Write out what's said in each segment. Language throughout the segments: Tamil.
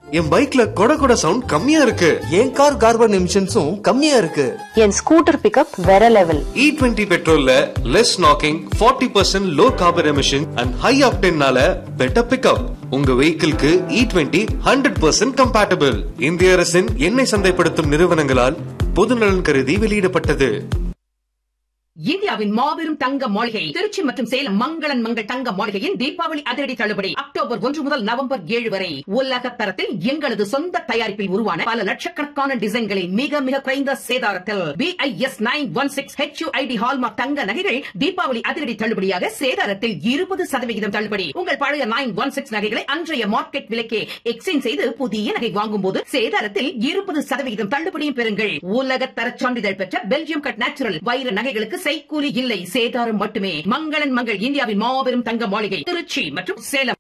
என் பைக்ல கொட கொட சவுண்ட் கம்மியா இருக்கு. என் கார் கார்பன் எமிஷன்ஸும் கம்மியா இருக்கு. என் ஸ்கூட்டர் பிக்கப் வேற level. E20 பெட்ரோல்ல less knocking, 40% low carbon emission and high octaneனால better pickup. உங்க வெஹிக்கிள்க்கு E20 100% compatible. இந்திய அரசின் எண்ணெய் சந்தைப்படுத்தும் நிறுவனங்களால் பொதுநலன் கருதி வெளியிடப்பட்டது. இந்தியாவின் மாபெரும் தங்க மாளிகை திருச்சி மற்றும் சேலம் மங்களன் மங்கள் தங்க மாளிகையின் தீபாவளி அதிரடி தள்ளுபடி அக்டோபர் 1 முதல் நவம்பர் 7 வரை. உலக தரத்தில் எங்களது சொந்த தயாரிப்பில் உருவான பல லட்சக்கணக்கான டிசைன்களை மிக மிக குறைந்த சேதாரத்தில் BIS 916 HUID ஹால்மார்க் தங்க நகைகள் தீபாவளி அதிரடி தள்ளுபடியாக சேதாரத்தில் 20% தள்ளுபடி. உங்கள் பழைய 916 நகைகளை அன்றைய மார்க்கெட் விலைக்கே எக்ஸ்சேஞ்ச் செய்து புதிய நகை வாங்கும் போது சேதாரத்தில் 20% தள்ளுபடியும் பெறுங்கள். உலக தர சான்றிதழ் பெற்ற பெல்ஜியம் கட் நேச்சுரல் வைர நகைகளுக்கு செய்கூலி இல்லை, சேதாரம் மட்டுமே. மங்களன் மங்கள் இந்தியாவின் மாபெரும் தங்க மாளிகை திருச்சி மற்றும் சேலம்.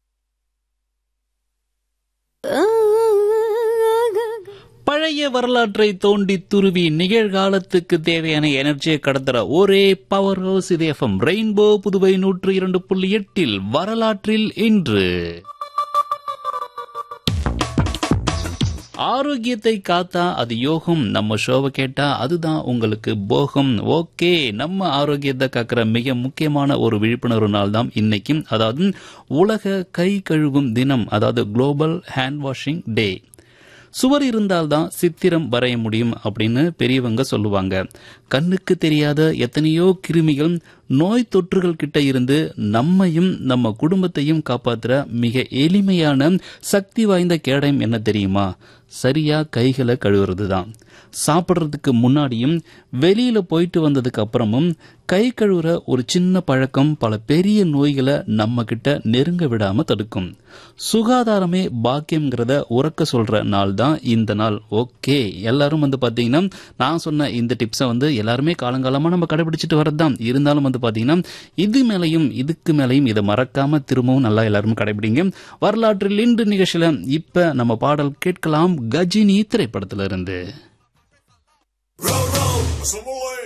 பழைய வரலாற்றை தோண்டி துருவி நிகழ்காலத்துக்கு தேவையான எனர்ஜியை கடத்துற ஒரே பவர் ஹவுஸ் இது FM ரெயின்போ புதுவை 102.8 வரலாற்றில் இன்று. ஆரோக்கியத்தை காத்தா அது யோகம். நம்ம ஷோவை கேட்டா அதுதான் உங்களுக்கு போகம். ஓகே, நம்ம ஆரோக்கியத்தை காக்கிற மிக முக்கியமான ஒரு விழிப்புணர்வு நாள் தான் இன்னைக்கு. அதாவது உலக கை கழுவும் தினம், அதாவது குளோபல் ஹேண்ட் வாஷிங் டே. சுவர் இருந்தால்தான் சித்திரம் வரைய முடியும் அப்படின்னு பெரியவங்க சொல்லுவாங்க. கண்ணுக்கு தெரியாத எத்தனையோ கிருமிகள் நோய் தொற்றுகள் கிட்ட இருந்து நம்மையும் நம்ம குடும்பத்தையும் காப்பாற்றுற மிக எளிமையான சக்தி வாய்ந்த கேடயம் என்ன தெரியுமா? சரியா கைகளை கழுவுறது தான். சாப்பிட்றதுக்கு முன்னாடியும் வெளியில போயிட்டு வந்ததுக்கு அப்புறமும் கை கழுவுற ஒரு சின்ன பழக்கம் பல பெரிய நோய்களை நம்ம கிட்ட நெருங்க விடாம தடுக்கும். சுகாதாரமே பாக்கியம்ங்கிறத உறக்க சொல்ற நாள் தான் இந்த நாள். ஓகே, எல்லாரும் பாத்தீங்கன்னா நான் சொன்ன இந்த டிப்ஸை எல்லாருமே காலங்காலமா நம்ம கடைபிடிச்சிட்டு வரதுதான். இருந்தாலும் பாத்தீங்கன்னா இதுக்கு மேலையும் இதை மறக்காம திரும்பவும் நல்லா எல்லாரும் கடைபிடிங்க. வரலாற்றில் இன்று நிகழ்ச்சியில இப்ப நம்ம பாடல் கேட்கலாம். கஜினி திரைப்படத்திலிருந்து.